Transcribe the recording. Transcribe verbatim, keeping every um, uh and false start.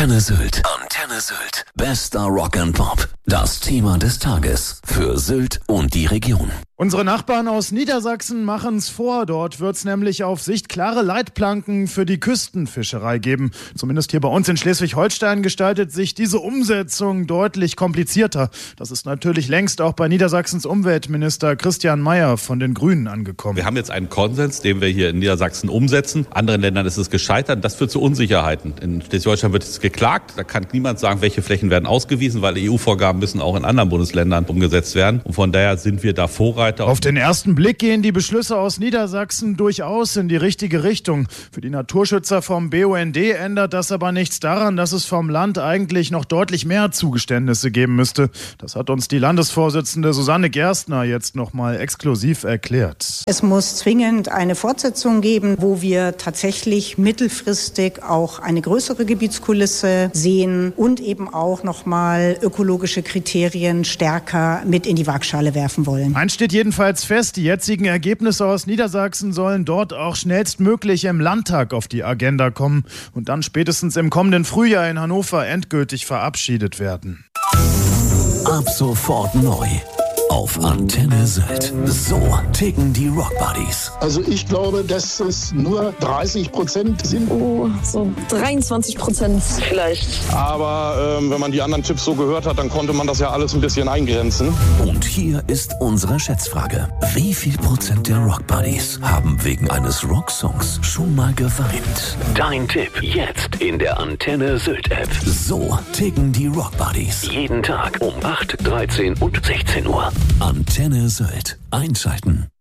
Antenne Sylt. Antenne Sylt. Bester Rock and Pop. Das Thema des Tages für Sylt und die Region. Unsere Nachbarn aus Niedersachsen machen's vor. Dort wird's nämlich auf Sicht klare Leitplanken für die Küstenfischerei geben. Zumindest hier bei uns in Schleswig-Holstein gestaltet sich diese Umsetzung deutlich komplizierter. Das ist natürlich längst auch bei Niedersachsens Umweltminister Christian Mayer von den Grünen angekommen. Wir haben jetzt einen Konsens, den wir hier in Niedersachsen umsetzen. In anderen Ländern ist es gescheitert. Das führt zu Unsicherheiten. In Schleswig-Holstein wird es geklagt. Da kann niemand sagen, welche Flächen werden ausgewiesen, weil E U-Vorgaben müssen auch in anderen Bundesländern umgesetzt werden. Und von daher sind wir da Vorreiter. Auf den ersten Blick gehen die Beschlüsse aus Niedersachsen durchaus in die richtige Richtung. Für die Naturschützer vom B U N D ändert das aber nichts daran, dass es vom Land eigentlich noch deutlich mehr Zugeständnisse geben müsste. Das hat uns die Landesvorsitzende Susanne Gerstner jetzt nochmal exklusiv erklärt. Es muss zwingend eine Fortsetzung geben, wo wir tatsächlich mittelfristig auch eine größere Gebietskulisse sehen und eben auch nochmal ökologische Kriterien stärker mit in die Waagschale werfen wollen. Eins steht jedenfalls fest, die jetzigen Ergebnisse aus Niedersachsen sollen dort auch schnellstmöglich im Landtag auf die Agenda kommen und dann spätestens im kommenden Frühjahr in Hannover endgültig verabschiedet werden. Ab sofort neu auf Antenne Sylt. So ticken die Rock Buddies. Also ich glaube, dass es nur dreißig Prozent sind. Oh, so dreiundzwanzig Prozent vielleicht. Aber ähm, wenn man die anderen Tipps so gehört hat, dann konnte man das ja alles ein bisschen eingrenzen. Und hier ist unsere Schätzfrage. Wie viel Prozent der Rock Buddies haben wegen eines Rocksongs schon mal geweint? Dein Tipp jetzt in der Antenne Sylt App. So ticken die Rock Buddies. Jeden Tag um acht, dreizehn und sechzehn Uhr. Antenne Sylt. Einschalten.